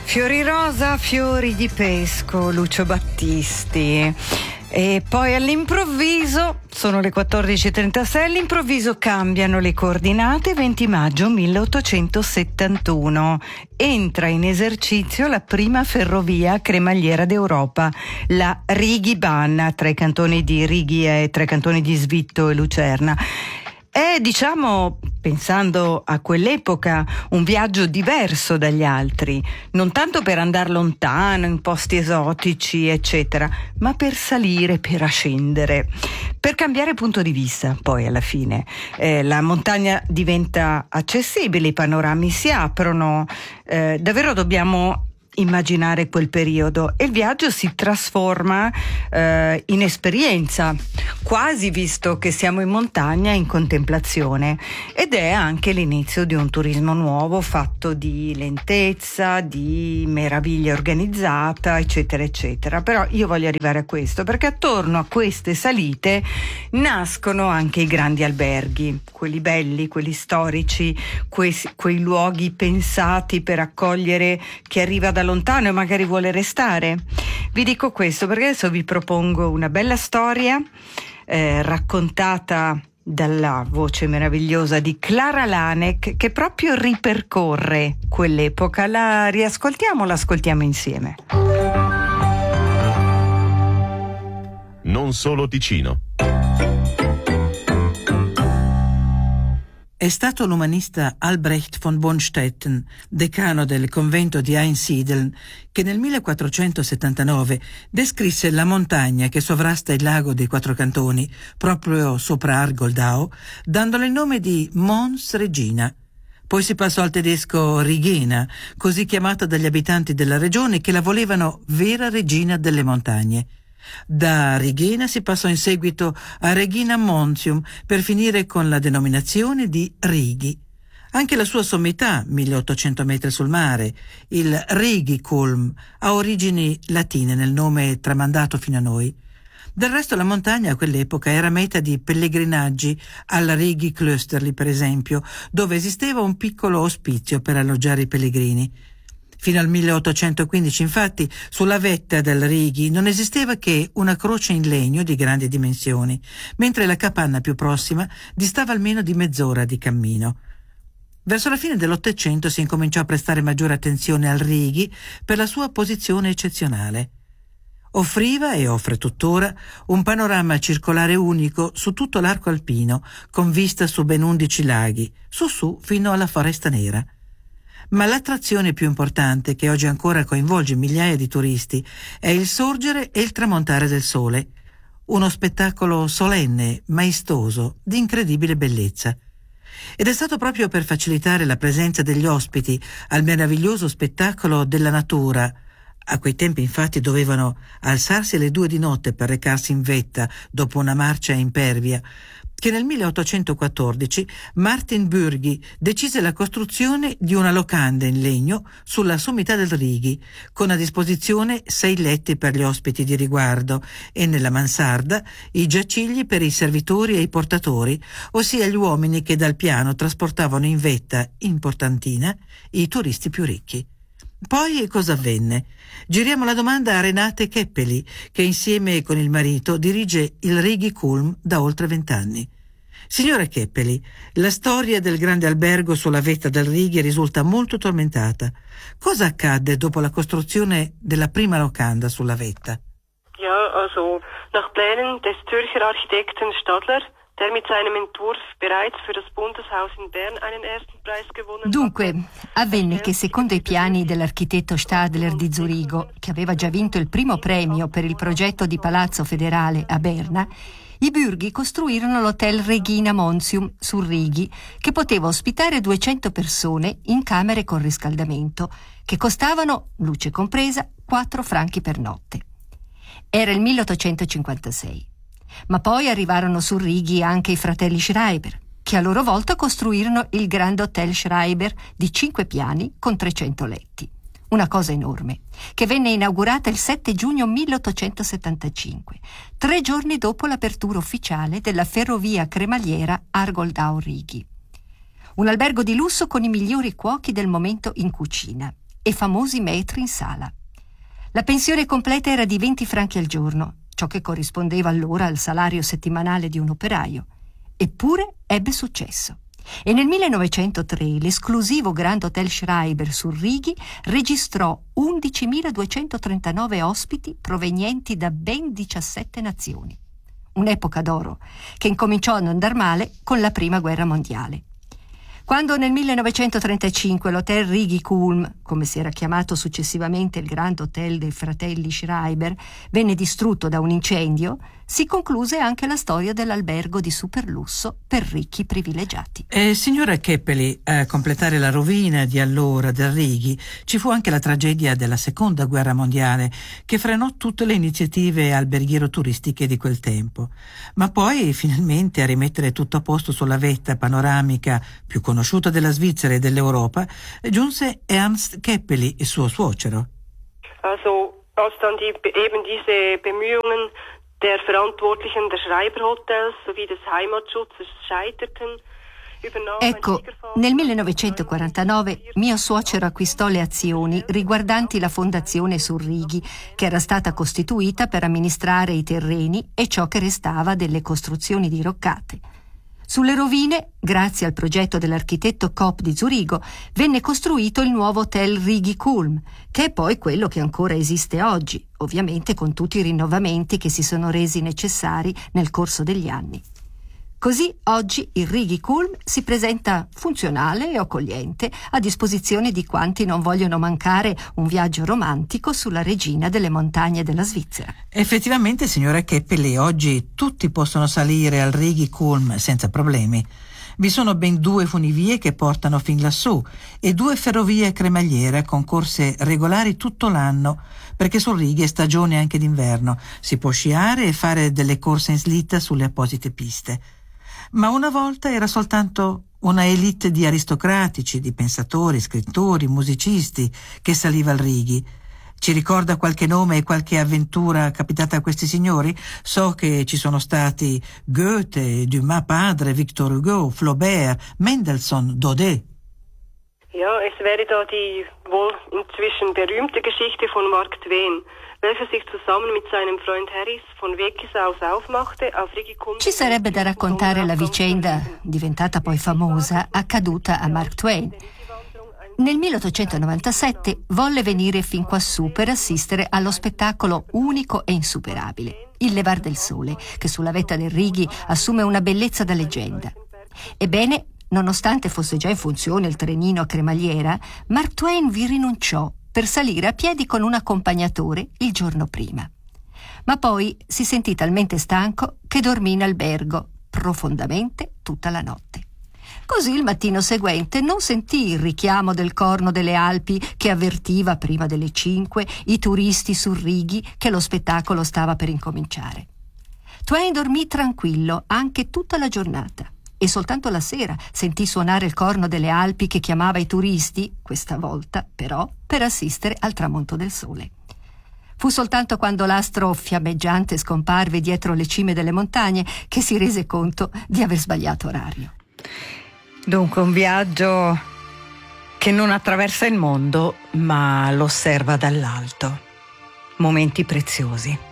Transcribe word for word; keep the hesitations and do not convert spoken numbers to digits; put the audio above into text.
Fiori rosa, fiori di pesco, Lucio Battisti. E poi all'improvviso, sono le quattordici e trentasei, all'improvviso cambiano le coordinate. Venti maggio milleottocentosettantuno. Entra in esercizio la prima ferrovia cremagliera d'Europa, la Righi-Banna, tra i cantoni di Righi e tra i cantoni di Svitto e Lucerna. È, diciamo, pensando a quell'epoca, un viaggio diverso dagli altri, non tanto per andare lontano, in posti esotici, eccetera, ma per salire, per ascendere, per cambiare punto di vista, poi alla fine. Eh, la montagna diventa accessibile, i panorami si aprono, eh, davvero dobbiamo immaginare quel periodo e il viaggio si trasforma eh, in esperienza, quasi, visto che siamo in montagna, in contemplazione, ed è anche l'inizio di un turismo nuovo fatto di lentezza, di meraviglia organizzata, eccetera eccetera. Però io voglio arrivare a questo perché attorno a queste salite nascono anche i grandi alberghi, quelli belli, quelli storici, quei, quei luoghi pensati per accogliere chi arriva da lontano e magari vuole restare. Vi dico questo perché adesso vi propongo una bella storia eh, raccontata dalla voce meravigliosa di Clara Lanek, che proprio ripercorre quell'epoca. La riascoltiamo, l'ascoltiamo insieme. Non solo Ticino. È stato l'umanista Albrecht von Bonstetten, decano del convento di Einsiedeln, che nel millequattrocentosettantanove descrisse la montagna che sovrasta il lago dei Quattro Cantoni, proprio sopra Argoldau, dandole il nome di Mons Regina. Poi si passò al tedesco Rigena, così chiamata dagli abitanti della regione che la volevano vera regina delle montagne. Da Rigena si passò in seguito a Regina Montium per finire con la denominazione di Righi. Anche la sua sommità, milleottocento metri sul mare, il Righikulm, ha origini latine nel nome tramandato fino a noi. Del resto la montagna a quell'epoca era meta di pellegrinaggi al Righi Klösterli, per esempio, dove esisteva un piccolo ospizio per alloggiare i pellegrini. Fino al milleottocentoquindici, infatti, sulla vetta del Righi non esisteva che una croce in legno di grandi dimensioni, mentre la capanna più prossima distava almeno di mezz'ora di cammino. Verso la fine dell'Ottocento si incominciò a prestare maggiore attenzione al Righi per la sua posizione eccezionale. Offriva, e offre tuttora, un panorama circolare unico su tutto l'arco alpino, con vista su ben undici laghi, su su fino alla Foresta Nera. Ma l'attrazione più importante, che oggi ancora coinvolge migliaia di turisti, è il sorgere e il tramontare del sole. Uno spettacolo solenne, maestoso, di incredibile bellezza. Ed è stato proprio per facilitare la presenza degli ospiti al meraviglioso spettacolo della natura. A quei tempi infatti dovevano alzarsi alle due di notte per recarsi in vetta dopo una marcia impervia, che nel milleottocentoquattordici Martin Bürgi decise la costruzione di una locanda in legno sulla sommità del Righi, con a disposizione sei letti per gli ospiti di riguardo e nella mansarda i giacigli per i servitori e i portatori, ossia gli uomini che dal piano trasportavano in vetta, in portantina, i turisti più ricchi. Poi cosa avvenne? Giriamo la domanda a Renate Keppeli, che insieme con il marito dirige il Righikulm da oltre vent'anni. Signora Keppeli, la storia del grande albergo sulla vetta del Righi risulta molto tormentata. Cosa accadde dopo la costruzione della prima locanda sulla vetta? Ja, also nach Plänen des Zürcher Architekten Stadler, der mit seinem Entwurf bereits für das Bundeshaus in Bern einen ersten Preis gewonnen. Dunque, avvenne che secondo i piani dell'architetto Stadler di Zurigo, che aveva già vinto il primo premio per il progetto di Palazzo Federale a Berna, i Bürgi costruirono l'hotel Regina Montium sul Righi, che poteva ospitare duecento persone in camere con riscaldamento, che costavano, luce compresa, quattro franchi per notte. Era il milleottocentocinquantasei. Ma poi arrivarono su Righi anche i fratelli Schreiber, che a loro volta costruirono il Grand Hotel Schreiber di cinque piani con trecento letti. Una cosa enorme, che venne inaugurata il sette giugno milleottocentosettantacinque, tre giorni dopo l'apertura ufficiale della ferrovia cremagliera Argoldau-Righi. Un albergo di lusso con i migliori cuochi del momento in cucina e famosi maître in sala. La pensione completa era di venti franchi al giorno, ciò che corrispondeva allora al salario settimanale di un operaio. Eppure ebbe successo. E nel millenovecentotre l'esclusivo Grand Hotel Schreiber su Righi registrò undicimiladuecentotrentanove ospiti provenienti da ben diciassette nazioni. Un'epoca d'oro che incominciò a non andar male con la Prima Guerra Mondiale. Quando nel millenovecentotrentacinque l'Hotel Rigi Kulm, come si era chiamato successivamente il Grand Hotel dei fratelli Schreiber, venne distrutto da un incendio, si concluse anche la storia dell'albergo di superlusso per ricchi privilegiati. E signora Keppeli, a completare la rovina di allora del Righi ci fu anche la tragedia della Seconda Guerra Mondiale, che frenò tutte le iniziative alberghiero-turistiche di quel tempo. Ma poi, finalmente, a rimettere tutto a posto sulla vetta panoramica più conosciuta della Svizzera e dell'Europa, giunse Ernst Keppeli, il suo suocero. Also, als dann die, eben diese Bemühungen der Verantwortlichen der Schreiber-Hotels sowie des Heimatschutzes scheiterten. Ecco, nel millenovecentoquarantanove mio suocero acquistò le azioni riguardanti la fondazione sul Righi, che era stata costituita per amministrare i terreni e ciò che restava delle costruzioni diroccate. Sulle rovine, grazie al progetto dell'architetto Kopp di Zurigo, venne costruito il nuovo hotel Rigi Kulm, che è poi quello che ancora esiste oggi, ovviamente con tutti i rinnovamenti che si sono resi necessari nel corso degli anni. Così oggi il Rigi Kulm si presenta funzionale e accogliente a disposizione di quanti non vogliono mancare un viaggio romantico sulla regina delle montagne della Svizzera. Effettivamente, signora Keppeli, oggi tutti possono salire al Rigi Kulm senza problemi. Vi sono ben due funivie che portano fin lassù e due ferrovie cremagliere con corse regolari tutto l'anno, perché sul Righi è stagione anche d'inverno. Si può sciare e fare delle corse in slitta sulle apposite piste. Ma una volta era soltanto una elite di aristocratici, di pensatori, scrittori, musicisti che saliva al Righi. Ci ricorda qualche nome e qualche avventura capitata a questi signori? So che ci sono stati Goethe, Dumas padre, Victor Hugo, Flaubert, Mendelssohn, Daudet. Ja, es wäre da die wohl inzwischen berühmte Geschichte von Mark Twain, welcher sich zusammen mit seinem Freund Harris von Vecchis aus aufmachte auf Rigi Kulm. Ci sarebbe da raccontare la vicenda, diventata poi famosa, accaduta a Mark Twain. Nel milleottocentonovantasette volle venire fin quassù per assistere allo spettacolo unico e insuperabile, Il levar del sole, che sulla vetta del Righi assume una bellezza da leggenda. Ebbene, nonostante fosse già in funzione il trenino a cremagliera, Mark Twain vi rinunciò per salire a piedi con un accompagnatore il giorno prima. Ma poi si sentì talmente stanco che dormì in albergo profondamente tutta la notte. Così il mattino seguente non sentì il richiamo del corno delle Alpi che avvertiva prima delle cinque i turisti sul Righi che lo spettacolo stava per incominciare. Twain dormì tranquillo anche tutta la giornata e soltanto la sera sentì suonare il corno delle Alpi che chiamava i turisti, questa volta però per assistere al tramonto del sole. Fu soltanto quando l'astro fiammeggiante scomparve dietro le cime delle montagne che si rese conto di aver sbagliato orario. Dunque un viaggio che non attraversa il mondo, ma lo osserva dall'alto. Momenti preziosi.